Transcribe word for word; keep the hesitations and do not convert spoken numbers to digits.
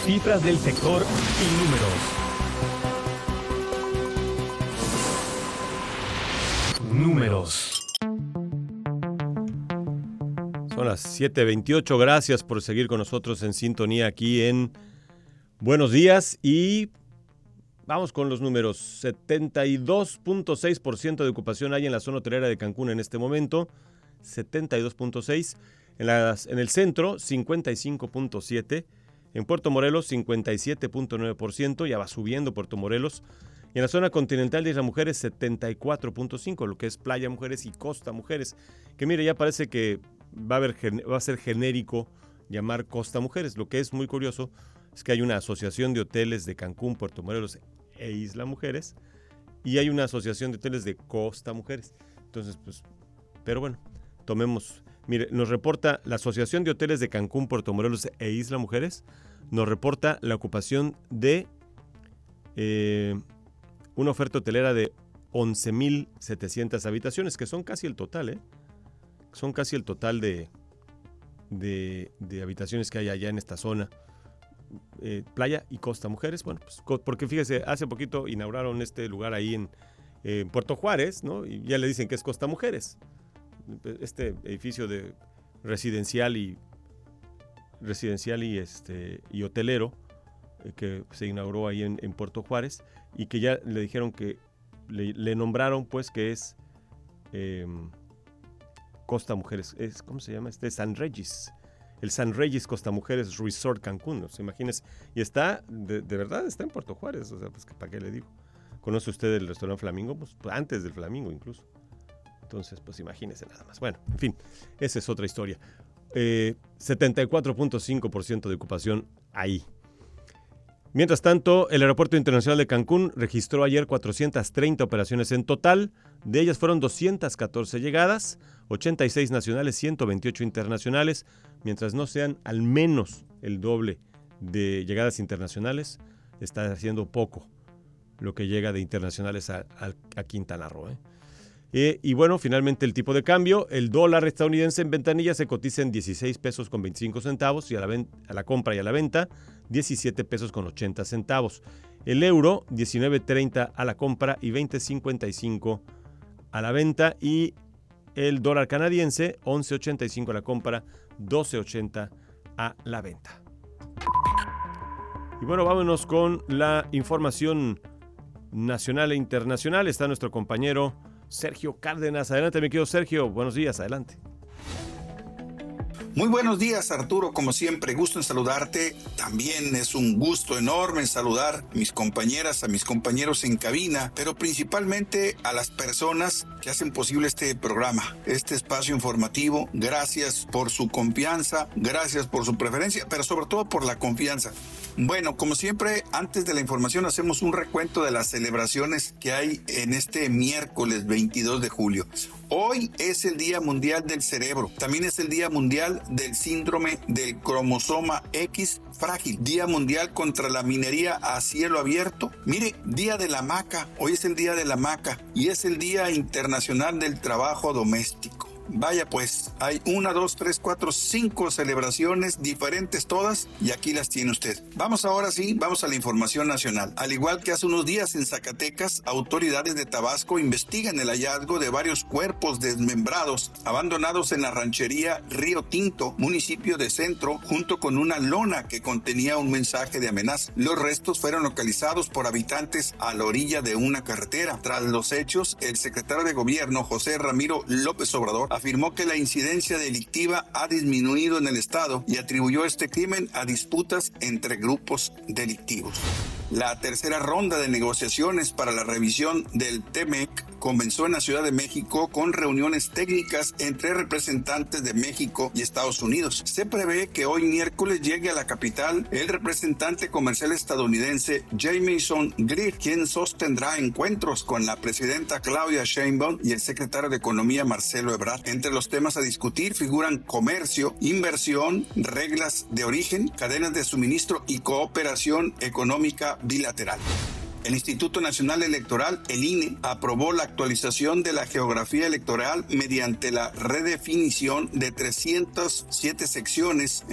Cifras del sector y números. Números. Son las siete veintiocho. Gracias por seguir con nosotros en sintonía aquí en Buenos Días. Y vamos con los números. setenta y dos punto seis por ciento de ocupación hay en la zona hotelera de Cancún en este momento. setenta y dos punto seis por ciento. En, las, en el centro, cincuenta y cinco punto siete por ciento. En Puerto Morelos, cincuenta y siete punto nueve por ciento. Ya va subiendo Puerto Morelos. Y en la zona continental de Isla Mujeres, setenta y cuatro punto cinco por ciento, lo que es Playa Mujeres y Costa Mujeres. Que mire, ya parece que va a, haber, va a ser genérico llamar Costa Mujeres. Lo que es muy curioso es que hay una asociación de hoteles de Cancún, Puerto Morelos e Isla Mujeres, y hay una asociación de hoteles de Costa Mujeres. Entonces, pues, pero bueno, tomemos. Mire, nos reporta la Asociación de Hoteles de Cancún, Puerto Morelos e Isla Mujeres, nos reporta la ocupación de eh, una oferta hotelera de once mil setecientas habitaciones, que son casi el total, ¿eh? Son casi el total de, de, de habitaciones que hay allá en esta zona. Eh, Playa y Costa Mujeres, bueno, pues porque fíjese, hace poquito inauguraron este lugar ahí en, eh, en Puerto Juárez, ¿no? Y ya le dicen que es Costa Mujeres. Este edificio de residencial y residencial y este y hotelero eh, que se inauguró ahí en, en Puerto Juárez, y que ya le dijeron que le, le nombraron pues que es eh, Costa Mujeres, es, ¿cómo se llama? Este San Regis, el San Regis Costa Mujeres Resort Cancún, ¿no? Imagínese, y está, de, de verdad está en Puerto Juárez, o sea, pues ¿para qué le digo? ¿Conoce usted el restaurante Flamingo? Pues antes del Flamingo incluso. Entonces, pues imagínese nada más. Bueno, en fin, esa es otra historia. Eh, setenta y cuatro punto cinco por ciento de ocupación ahí. Mientras tanto, el Aeropuerto Internacional de Cancún registró ayer cuatrocientas treinta operaciones en total. De ellas fueron doscientas catorce llegadas, ochenta y seis nacionales, ciento veintiocho internacionales. Mientras no sean al menos el doble de llegadas internacionales, está haciendo poco lo que llega de internacionales a, a, a Quintana Roo, ¿eh? Eh, y bueno, finalmente el tipo de cambio, el dólar estadounidense en ventanilla se cotiza en dieciséis pesos con veinticinco centavos y a la, ven- a la compra y a la venta diecisiete pesos con ochenta centavos. El euro diecinueve treinta a la compra y veinte cincuenta y cinco a la venta, y el dólar canadiense once ochenta y cinco a la compra, doce ochenta a la venta. Y bueno, vámonos con la información nacional e internacional. Está nuestro compañero Sergio Cárdenas. Adelante, mi querido Sergio. Buenos días, adelante. Muy buenos días, Arturo. Como siempre, gusto en saludarte. También es un gusto enorme en saludar a mis compañeras, a mis compañeros en cabina, pero principalmente a las personas que hacen posible este programa, este espacio informativo. Gracias por su confianza, gracias por su preferencia, pero sobre todo por la confianza. Bueno, como siempre, antes de la información hacemos un recuento de las celebraciones que hay en este miércoles veintidós de julio. Hoy es el Día Mundial del Cerebro. También es el Día Mundial del Síndrome del Cromosoma X Frágil. Día Mundial contra la Minería a Cielo Abierto. Mire, Día de la Hamaca. Hoy es el Día de la Hamaca y es el Día Internacional del Trabajo Doméstico. Vaya pues, hay una, dos, tres, cuatro, cinco celebraciones diferentes todas y aquí las tiene usted. Vamos ahora sí, vamos a la información nacional. Al igual que hace unos días en Zacatecas, autoridades de Tabasco investigan el hallazgo de varios cuerpos desmembrados abandonados en la ranchería Río Tinto, municipio de Centro, junto con una lona que contenía un mensaje de amenaza. Los restos fueron localizados por habitantes a la orilla de una carretera. Tras los hechos, el secretario de Gobierno, José Ramiro López Obrador, afirmó que la incidencia delictiva ha disminuido en el estado y atribuyó este crimen a disputas entre grupos delictivos. La tercera ronda de negociaciones para la revisión del T M E C comenzó en la Ciudad de México con reuniones técnicas entre representantes de México y Estados Unidos. Se prevé que hoy miércoles llegue a la capital el representante comercial estadounidense Jamieson Greer, quien sostendrá encuentros con la presidenta Claudia Sheinbaum y el secretario de Economía Marcelo Ebrard. Entre los temas a discutir figuran comercio, inversión, reglas de origen, cadenas de suministro y cooperación económica bilateral. El Instituto Nacional Electoral, el I N E, aprobó la actualización de la geografía electoral mediante la redefinición de trescientas siete secciones